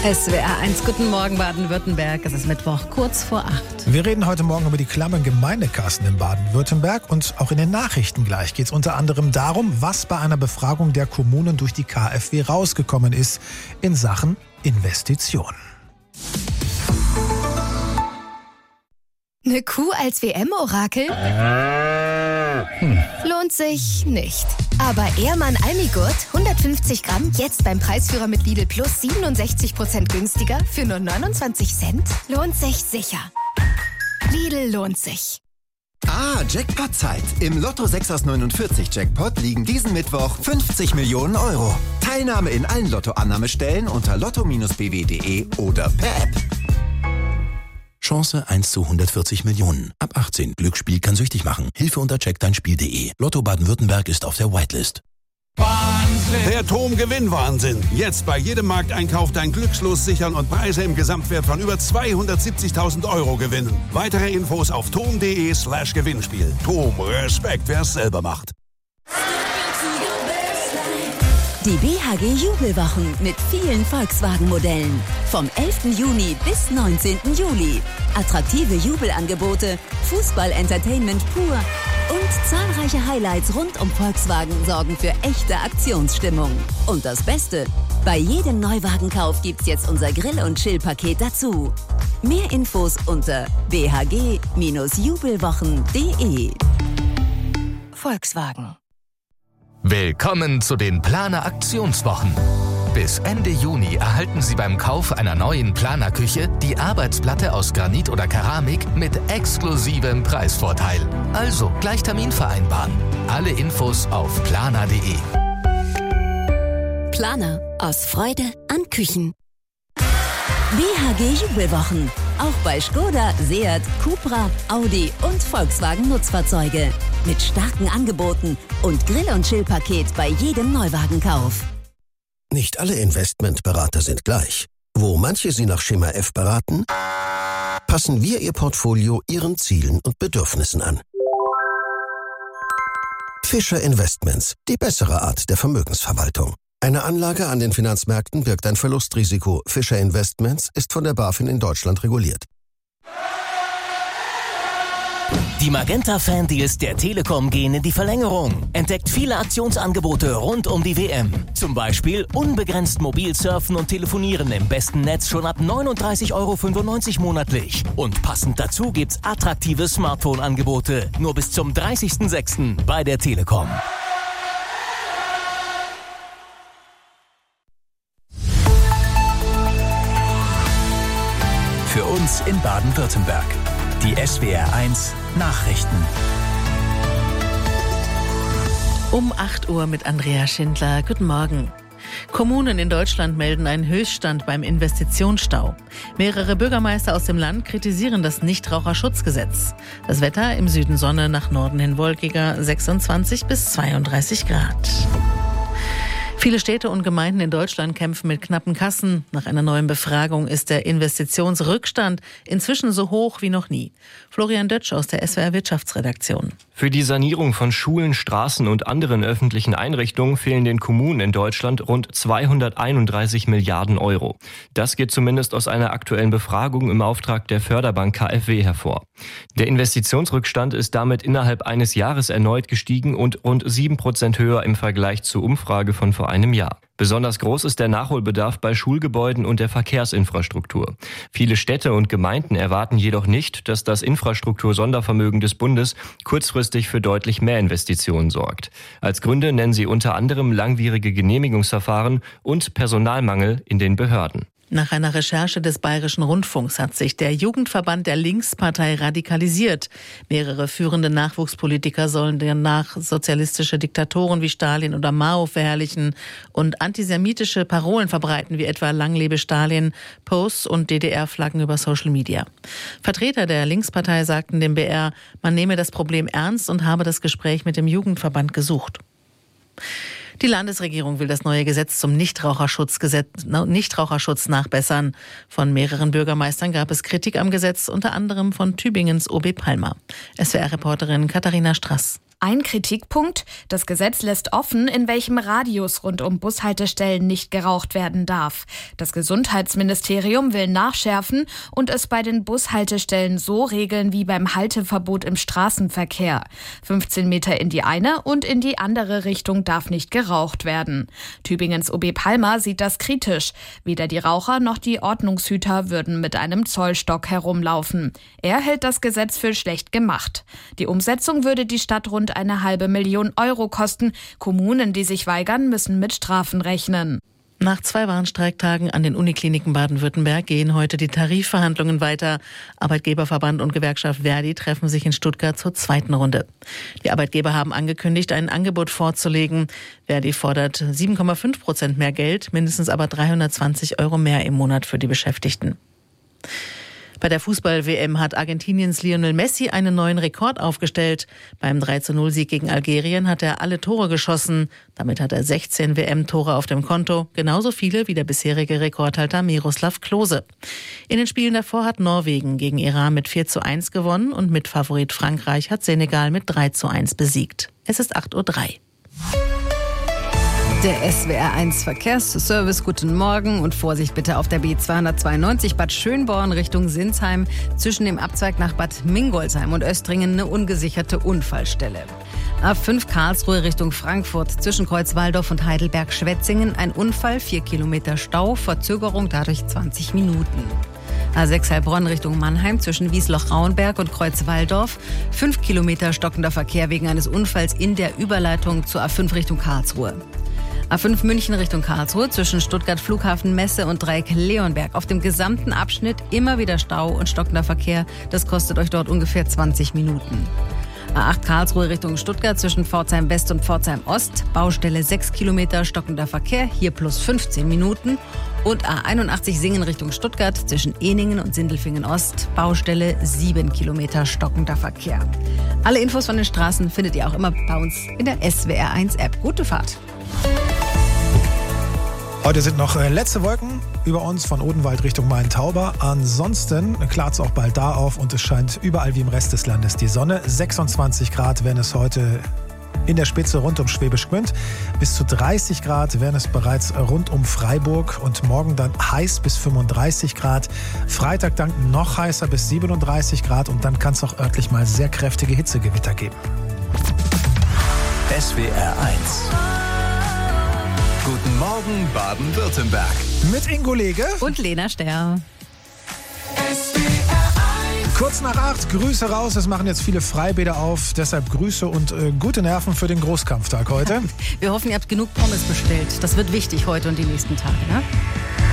SWR 1, guten Morgen Baden-Württemberg. Es ist Mittwoch, kurz vor 8. Wir reden heute Morgen über die klammen Gemeindekassen in Baden-Württemberg und auch in den Nachrichten gleich geht es unter anderem darum, was bei einer Befragung der Kommunen durch die KfW rausgekommen ist in Sachen Investitionen. Eine Kuh als WM-Orakel? Lohnt sich nicht. Aber Ehrmann Almigurt, 150 Gramm, jetzt beim Preisführer mit Lidl Plus 67% günstiger für nur 29 Cent? Lohnt sich sicher. Lidl lohnt sich. Jackpot-Zeit. Im Lotto 6 aus 49 Jackpot liegen diesen Mittwoch 50 Millionen Euro. Teilnahme in allen Lotto-Annahmestellen unter lotto-bw.de oder per App. Chance 1 zu 140 Millionen. Ab 18. Glücksspiel kann süchtig machen. Hilfe unter checkdeinspiel.de. Lotto Baden-Württemberg ist auf der Whitelist. Wahnsinn! Der TOM-Gewinn-Wahnsinn. Jetzt bei jedem Markteinkauf dein Glückslos sichern und Preise im Gesamtwert von über 270.000 Euro gewinnen. Weitere Infos auf tom.de/Gewinnspiel. TOM, Respekt, wer es selber macht. Die BHG Jubelwochen mit vielen Volkswagen-Modellen. Vom 11. Juni bis 19. Juli. Attraktive Jubelangebote, Fußball-Entertainment pur und zahlreiche Highlights rund um Volkswagen sorgen für echte Aktionsstimmung. Und das Beste, bei jedem Neuwagenkauf gibt's jetzt unser Grill- und Chill-Paket dazu. Mehr Infos unter bhg-jubelwochen.de. Volkswagen. Willkommen zu den Planer Aktionswochen. Bis Ende Juni erhalten Sie beim Kauf einer neuen Planerküche die Arbeitsplatte aus Granit oder Keramik mit exklusivem Preisvorteil. Also gleich Termin vereinbaren. Alle Infos auf planer.de. Planer, aus Freude an Küchen. BHG Jubelwochen. Auch bei Skoda, Seat, Cupra, Audi und Volkswagen Nutzfahrzeuge. Mit starken Angeboten und Grill- und Chill-Paket bei jedem Neuwagenkauf. Nicht alle Investmentberater sind gleich. Wo manche Sie nach Schema F beraten, passen wir Ihr Portfolio Ihren Zielen und Bedürfnissen an. Fischer Investments, die bessere Art der Vermögensverwaltung. Eine Anlage an den Finanzmärkten birgt ein Verlustrisiko. Fischer Investments ist von der BaFin in Deutschland reguliert. Die Magenta-Fan-Deals der Telekom gehen in die Verlängerung. Entdeckt viele Aktionsangebote rund um die WM. Zum Beispiel unbegrenzt mobil surfen und telefonieren im besten Netz schon ab 39,95 € monatlich. Und passend dazu gibt's attraktive Smartphone-Angebote. Nur bis zum 30.06. bei der Telekom. Für uns in Baden-Württemberg. Die SWR 1 Nachrichten. Um 8 Uhr mit Andrea Schindler. Guten Morgen. Kommunen in Deutschland melden einen Höchststand beim Investitionsstau. Mehrere Bürgermeister aus dem Land kritisieren das Nichtraucherschutzgesetz. Das Wetter im Süden Sonne, nach Norden hin wolkiger, 26 bis 32 Grad. Viele Städte und Gemeinden in Deutschland kämpfen mit knappen Kassen. Nach einer neuen Befragung ist der Investitionsrückstand inzwischen so hoch wie noch nie. Florian Dötsch aus der SWR Wirtschaftsredaktion. Für die Sanierung von Schulen, Straßen und anderen öffentlichen Einrichtungen fehlen den Kommunen in Deutschland rund 231 Milliarden Euro. Das geht zumindest aus einer aktuellen Befragung im Auftrag der Förderbank KfW hervor. Der Investitionsrückstand ist damit innerhalb eines Jahres erneut gestiegen und rund 7% höher im Vergleich zur Umfrage von vor einem Jahr. Besonders groß ist der Nachholbedarf bei Schulgebäuden und der Verkehrsinfrastruktur. Viele Städte und Gemeinden erwarten jedoch nicht, dass das Infrastruktursondervermögen des Bundes kurzfristig für deutlich mehr Investitionen sorgt. Als Gründe nennen sie unter anderem langwierige Genehmigungsverfahren und Personalmangel in den Behörden. Nach einer Recherche des Bayerischen Rundfunks hat sich der Jugendverband der Linkspartei radikalisiert. Mehrere führende Nachwuchspolitiker sollen danach sozialistische Diktatoren wie Stalin oder Mao verherrlichen und antisemitische Parolen verbreiten, wie etwa Lang lebe Stalin, Posts und DDR-Flaggen über Social Media. Vertreter der Linkspartei sagten dem BR, man nehme das Problem ernst und habe das Gespräch mit dem Jugendverband gesucht. Die Landesregierung will das neue Gesetz zum Nichtraucherschutz nachbessern. Von mehreren Bürgermeistern gab es Kritik am Gesetz, unter anderem von Tübingens OB Palmer. SWR-Reporterin Katharina Strass. Ein Kritikpunkt: Das Gesetz lässt offen, in welchem Radius rund um Bushaltestellen nicht geraucht werden darf. Das Gesundheitsministerium will nachschärfen und es bei den Bushaltestellen so regeln wie beim Halteverbot im Straßenverkehr. 15 Meter in die eine und in die andere Richtung darf nicht geraucht werden. Tübingens OB Palmer sieht das kritisch. Weder die Raucher noch die Ordnungshüter würden mit einem Zollstock herumlaufen. Er hält das Gesetz für schlecht gemacht. Die Umsetzung würde die Stadt rund 500.000 Euro kosten. Kommunen, die sich weigern, müssen mit Strafen rechnen. Nach 2 Warnstreiktagen an den Unikliniken Baden-Württemberg gehen heute die Tarifverhandlungen weiter. Arbeitgeberverband und Gewerkschaft Verdi treffen sich in Stuttgart zur 2. Runde. Die Arbeitgeber haben angekündigt, ein Angebot vorzulegen. Verdi fordert 7,5% mehr Geld, mindestens aber 320 Euro mehr im Monat für die Beschäftigten. Bei der Fußball-WM hat Argentiniens Lionel Messi einen neuen Rekord aufgestellt. Beim 3:0-Sieg gegen Algerien hat er alle Tore geschossen. Damit hat er 16 WM-Tore auf dem Konto, genauso viele wie der bisherige Rekordhalter Miroslav Klose. In den Spielen davor hat Norwegen gegen Iran mit 4:1 gewonnen und Mitfavorit Frankreich hat Senegal mit 3:1 besiegt. Es ist 8:03 Uhr. Der SWR1 Verkehrsservice, guten Morgen und Vorsicht bitte auf der B292 Bad Schönborn Richtung Sinsheim. Zwischen dem Abzweig nach Bad Mingolsheim und Östringen eine ungesicherte Unfallstelle. A5 Karlsruhe Richtung Frankfurt zwischen Kreuzwaldorf und Heidelberg-Schwetzingen ein Unfall, 4 Kilometer Stau, Verzögerung dadurch 20 Minuten. A6 Heilbronn Richtung Mannheim zwischen Wiesloch-Rauenberg und Kreuzwaldorf. 5 Kilometer stockender Verkehr wegen eines Unfalls in der Überleitung zur A5 Richtung Karlsruhe. A5 München Richtung Karlsruhe zwischen Stuttgart Flughafen Messe und Dreieck Leonberg. Auf dem gesamten Abschnitt immer wieder Stau und stockender Verkehr. Das kostet euch dort ungefähr 20 Minuten. A8 Karlsruhe Richtung Stuttgart zwischen Pforzheim West und Pforzheim Ost. Baustelle 6 Kilometer stockender Verkehr, hier plus 15 Minuten. Und A81 Singen Richtung Stuttgart zwischen Ehningen und Sindelfingen Ost. Baustelle 7 Kilometer stockender Verkehr. Alle Infos von den Straßen findet ihr auch immer bei uns in der SWR1 App. Gute Fahrt. Heute sind noch letzte Wolken über uns von Odenwald Richtung Main-Tauber. Ansonsten klart es auch bald da auf und es scheint überall wie im Rest des Landes die Sonne. 26 Grad werden es heute in der Spitze rund um Schwäbisch Gmünd. Bis zu 30 Grad werden es bereits rund um Freiburg und morgen dann heiß bis 35 Grad. Freitag dann noch heißer bis 37 Grad und dann kann es auch örtlich mal sehr kräftige Hitzegewitter geben. SWR1 Guten Morgen Baden-Württemberg. Mit Ingo Lege und Lena Sterr. Kurz nach 8, Grüße raus. Es machen jetzt viele Freibäder auf. Deshalb Grüße und gute Nerven für den Großkampftag heute. Wir hoffen, ihr habt genug Pommes bestellt. Das wird wichtig heute und die nächsten Tage, ne?